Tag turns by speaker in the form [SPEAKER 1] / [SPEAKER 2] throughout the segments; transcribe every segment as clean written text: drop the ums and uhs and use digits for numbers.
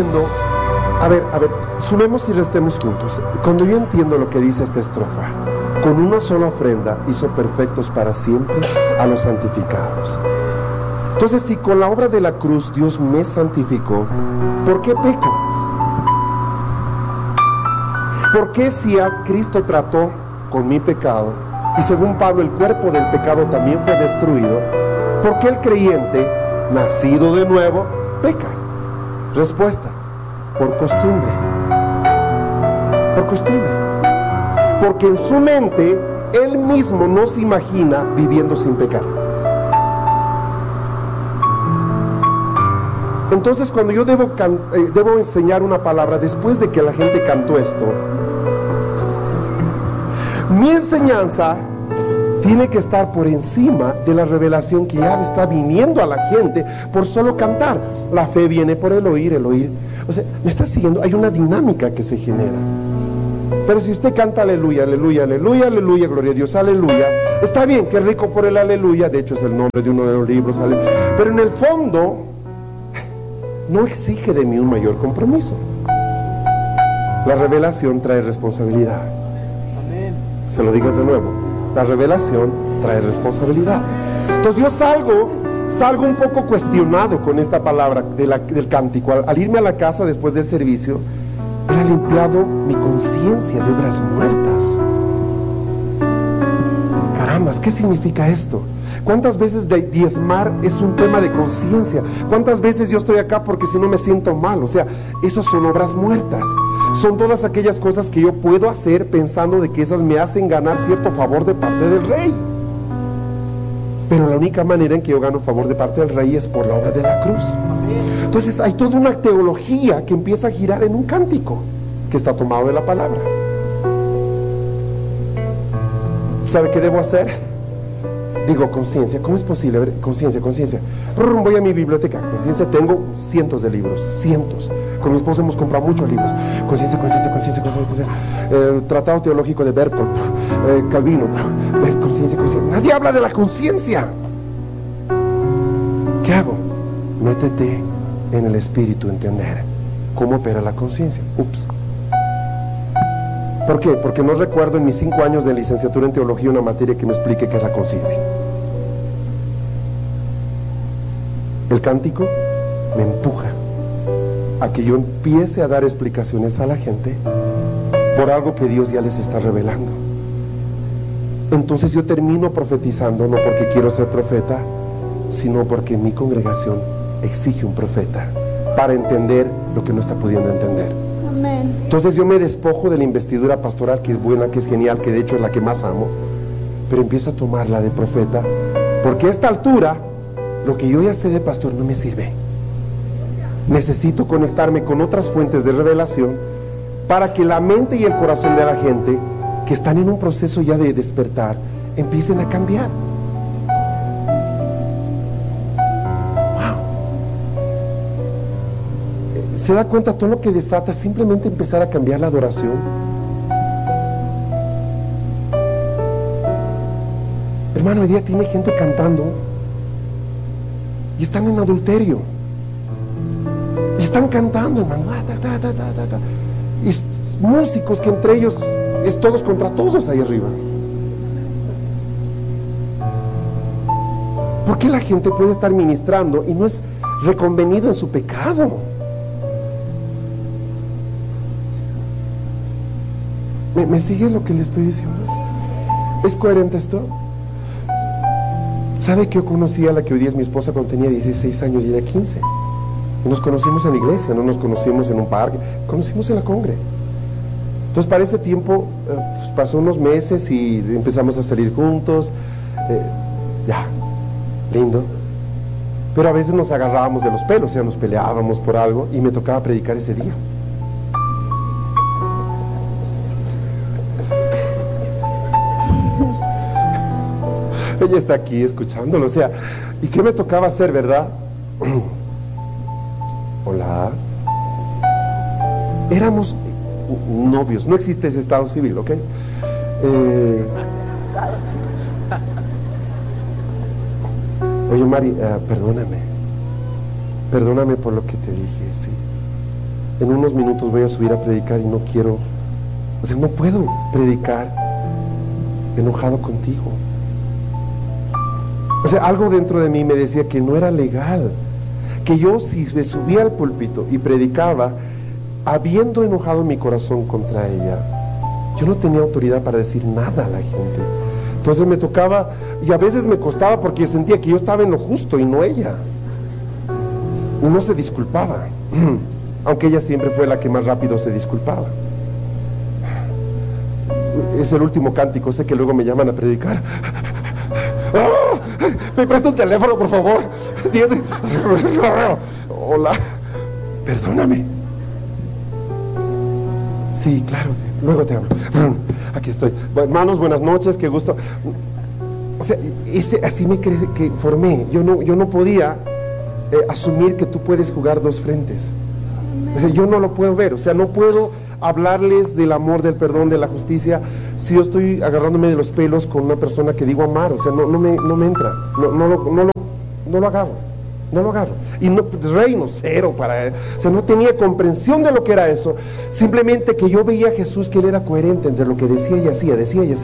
[SPEAKER 1] entiendo, a ver, sumemos y restemos juntos. Cuando yo entiendo lo que dice esta estrofa, con una sola ofrenda hizo perfectos para siempre a los santificados. Entonces, si con la obra de la cruz Dios me santificó, ¿por qué peco? ¿Por qué si a Cristo trató con mi pecado, y según Pablo el cuerpo del pecado también fue destruido, por qué el creyente, nacido de nuevo, peca? Respuesta: por costumbre. Por costumbre. Porque en su mente él mismo no se imagina viviendo sin pecar. Entonces, cuando yo debo enseñar una palabra después de que la gente cantó esto, mi enseñanza tiene que estar por encima de la revelación que ya está viniendo a la gente por solo cantar. La fe viene por el oír. O sea, ¿me está siguiendo? Hay una dinámica que se genera. Pero si usted canta aleluya, aleluya, aleluya, aleluya, gloria a Dios, aleluya, está bien, qué rico por el aleluya, de hecho es el nombre de uno de los libros, pero en el fondo no exige de mí un mayor compromiso. La revelación trae responsabilidad. Se lo digo de nuevo, la revelación trae responsabilidad. Entonces yo salgo un poco cuestionado con esta palabra del cántico. Al irme a la casa después del servicio, era limpiado mi conciencia de obras muertas. Carambas, ¿qué significa esto? ¿Cuántas veces diezmar es un tema de conciencia? ¿Cuántas veces yo estoy acá porque si no me siento mal? O sea, esos son obras muertas. Son todas aquellas cosas que yo puedo hacer pensando de que esas me hacen ganar cierto favor de parte del rey. Pero la única manera en que yo gano favor de parte del rey es por la obra de la cruz. Entonces hay toda una teología que empieza a girar en un cántico que está tomado de la palabra. ¿Sabe qué debo hacer? Digo, conciencia, ¿cómo es posible? A ver, conciencia. Voy a mi biblioteca. Conciencia, tengo cientos de libros, cientos. Con mi esposa hemos comprado muchos libros. Conciencia. Tratado teológico de Berkov, Calvino, conciencia. Nadie habla de la conciencia. ¿Qué hago? Métete en el espíritu, entender cómo opera la conciencia. Ups. ¿Por qué? Porque no recuerdo en mis 5 años de licenciatura en teología una materia que me explique qué es la conciencia. El cántico me empuja a que yo empiece a dar explicaciones a la gente por algo que Dios ya les está revelando. Entonces yo termino profetizando, no porque quiero ser profeta, sino porque mi congregación exige un profeta para entender lo que no está pudiendo entender.
[SPEAKER 2] Amén.
[SPEAKER 1] Entonces yo me despojo de la investidura pastoral, que es buena, que es genial, que de hecho es la que más amo, pero empiezo a tomarla de profeta, porque a esta altura lo que yo ya sé de pastor no me sirve. Necesito conectarme con otras fuentes de revelación para que la mente y el corazón de la gente que están en un proceso ya de despertar empiecen a cambiar. ¿Se da cuenta todo lo que desata simplemente empezar a cambiar la adoración? Hermano, hoy día tiene gente cantando y están en adulterio y están cantando, hermano, y músicos que entre ellos es todos contra todos ahí arriba. ¿Por qué la gente puede estar ministrando y no es reconvenido en su pecado? ¿Me sigue lo que le estoy diciendo? ¿Es coherente esto? ¿Sabe que yo conocí a la que hoy día es mi esposa cuando tenía 16 años y ella 15? Y nos conocimos en la iglesia, no nos conocimos en un parque, conocimos en la congre. Entonces para ese tiempo pues, pasó unos meses y empezamos a salir juntos, ya, lindo. Pero a veces nos agarrábamos de los pelos, o sea, nos peleábamos por algo y me tocaba predicar ese día. Ella está aquí escuchándolo, o sea, ¿y qué me tocaba hacer, verdad? Hola. Éramos novios, no existe ese estado civil, ¿ok? Oye, Mari, perdóname por lo que te dije, sí. en unos minutos voy a subir a predicar y no quiero, o sea, no puedo predicar enojado contigo. O sea, algo dentro de mí me decía que no era legal, que yo si me subía al púlpito y predicaba habiendo enojado mi corazón contra ella, yo no tenía autoridad para decir nada a la gente. Entonces me tocaba, y a veces me costaba porque sentía que yo estaba en lo justo y no ella, y no se disculpaba, aunque ella siempre fue la que más rápido se disculpaba. Es el último cántico, sé que luego me llaman a predicar. ¡Oh! ¿Me presta un teléfono, por favor? Hola, perdóname. Sí, claro, luego te hablo. Aquí estoy. Hermanos, buenas noches, qué gusto. O sea, así me que formé. Yo no podía asumir que tú puedes jugar dos frentes. O sea, yo no lo puedo ver. O sea, no puedo hablarles del amor, del perdón, de la justicia, si yo estoy agarrándome de los pelos con una persona que digo amar. O sea, no me entra, no lo agarro. Y no, reino cero o sea, no tenía comprensión de lo que era eso. Simplemente que yo veía a Jesús, que él era coherente entre lo que decía y hacía.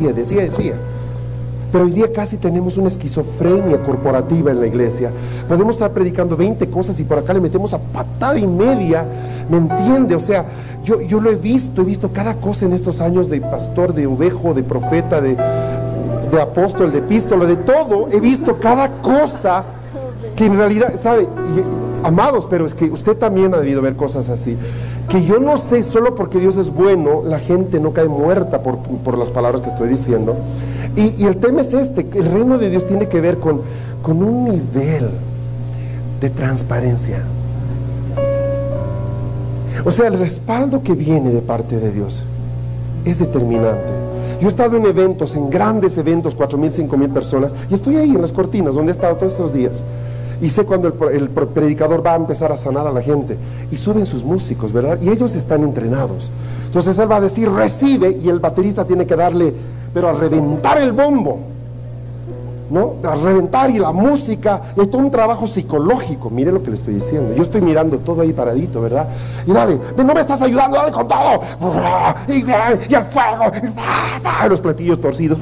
[SPEAKER 1] Pero hoy día casi tenemos una esquizofrenia corporativa en la iglesia. Podemos estar predicando 20 cosas y por acá le metemos a patada y media, ¿me entiende? O sea, yo lo he visto cada cosa en estos años, de pastor, de ovejo, de profeta, de apóstol, de epístola, de todo. He visto cada cosa que en realidad, ¿sabe? Amados, pero es que usted también ha debido ver cosas así, que yo no sé, solo porque Dios es bueno, la gente no cae muerta por las palabras que estoy diciendo. Y el tema es que el reino de Dios tiene que ver con un nivel de transparencia. O sea, el respaldo que viene de parte de Dios es determinante. Yo he estado en eventos, en grandes eventos, 4,000, 5,000 personas, y estoy ahí en las cortinas, donde he estado todos estos días. Y sé cuando el predicador va a empezar a sanar a la gente, y suben sus músicos, ¿verdad? Y ellos están entrenados. Entonces él va a decir, recibe, y el baterista tiene que darle, pero a reventar el bombo, ¿no? A reventar, y la música, y hay todo un trabajo psicológico. Mire lo que le estoy diciendo. Yo estoy mirando todo ahí paradito, ¿verdad? Y dale, no me estás ayudando, dale con todo. Y el fuego, y los platillos torcidos.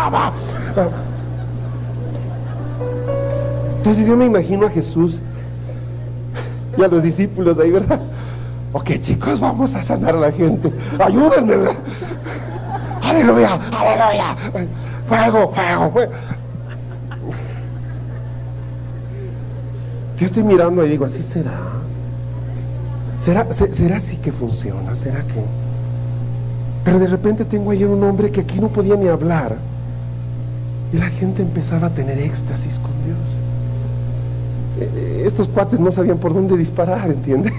[SPEAKER 1] Entonces yo me imagino a Jesús y a los discípulos ahí, ¿verdad? Ok, chicos, vamos a sanar a la gente. Ayúdenme, ¿verdad? Aleluya, aleluya. Fuego. Yo estoy mirando y digo, ¿así será? ¿Será así que funciona? ¿Será que? Pero de repente tengo ayer un hombre que aquí no podía ni hablar, y la gente empezaba a tener éxtasis con Dios. Estos cuates no sabían por dónde disparar, ¿entiende?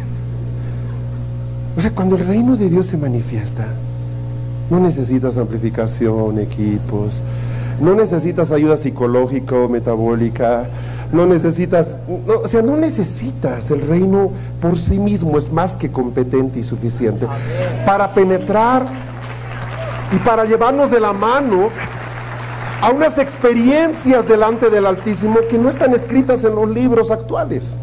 [SPEAKER 1] O sea, cuando el reino de Dios se manifiesta, no necesitas amplificación, equipos, no necesitas ayuda psicológica o metabólica, no necesitas, no necesitas. El reino por sí mismo es más que competente y suficiente para penetrar y para llevarnos de la mano a unas experiencias delante del Altísimo que no están escritas en los libros actuales.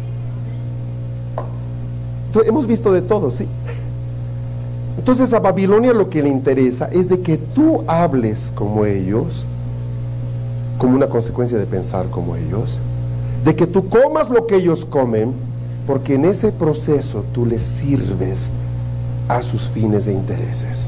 [SPEAKER 1] Entonces, hemos visto de todo, sí. Entonces a Babilonia lo que le interesa es de que tú hables como ellos, como una consecuencia de pensar como ellos, de que tú comas lo que ellos comen, porque en ese proceso tú les sirves a sus fines e intereses.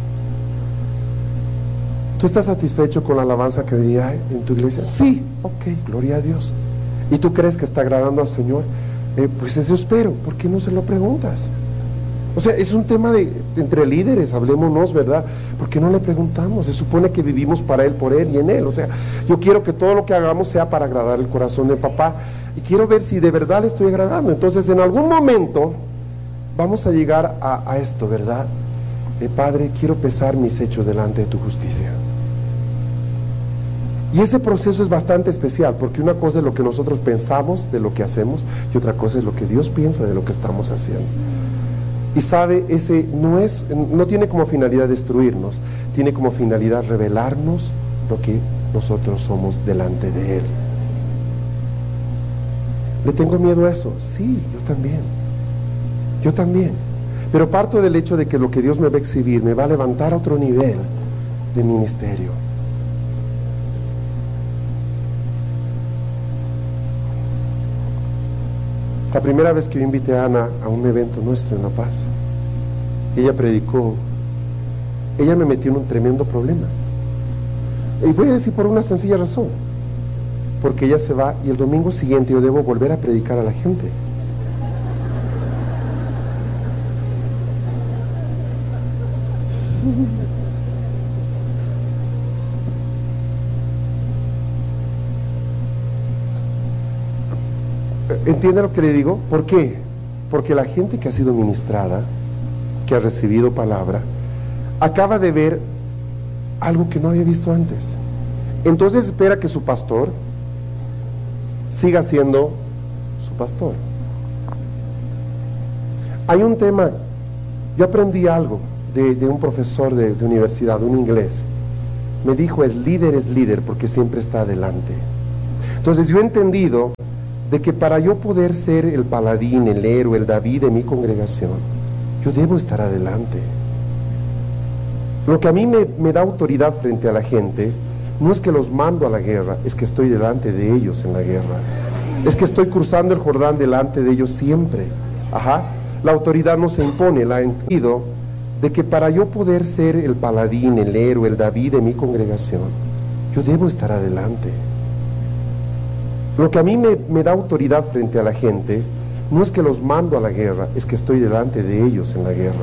[SPEAKER 1] ¿Tú estás satisfecho con la alabanza que hoy día hay en tu iglesia? Sí, ok, gloria a Dios. ¿Y tú crees que está agradando al Señor? Pues eso espero. ¿Por qué no se lo preguntas? O sea, es un tema entre líderes, hablémonos, ¿verdad? ¿Por qué no le preguntamos? Se supone que vivimos para Él, por Él y en Él. O sea, yo quiero que todo lo que hagamos sea para agradar el corazón de papá, y quiero ver si de verdad le estoy agradando. Entonces, en algún momento vamos a llegar a esto, ¿verdad? Padre, quiero pesar mis hechos delante de tu justicia. Y ese proceso es bastante especial, porque una cosa es lo que nosotros pensamos de lo que hacemos, y otra cosa es lo que Dios piensa de lo que estamos haciendo. Y sabe, ese no tiene como finalidad destruirnos, tiene como finalidad revelarnos lo que nosotros somos delante de Él. ¿Le tengo miedo a eso? Sí, yo también. Pero parto del hecho de que lo que Dios me va a exhibir me va a levantar a otro nivel de ministerio. La primera vez que yo invité a Ana a un evento nuestro en La Paz, ella predicó, ella me metió en un tremendo problema. Y voy a decir por una sencilla razón, porque ella se va y el domingo siguiente yo debo volver a predicar a la gente. ¿Entiende lo que le digo? ¿Por qué? Porque la gente que ha sido ministrada, que ha recibido palabra, acaba de ver algo que no había visto antes. Entonces espera que su pastor siga siendo su pastor. Hay un tema, yo aprendí algo de un profesor de universidad, un inglés. Me dijo, el líder es líder porque siempre está adelante. Entonces yo he entendido de que para yo poder ser el paladín, el héroe, el David de mi congregación, yo debo estar adelante. Lo que a mí me da autoridad frente a la gente no es que los mando a la guerra, es que estoy delante de ellos en la guerra. Es que estoy cruzando el Jordán delante de ellos siempre. La autoridad no se impone, la he entendido de que para yo poder ser el paladín, el héroe, el David de mi congregación, yo debo estar adelante. Lo que a mí me da autoridad frente a la gente no es que los mando a la guerra, es que estoy delante de ellos en la guerra.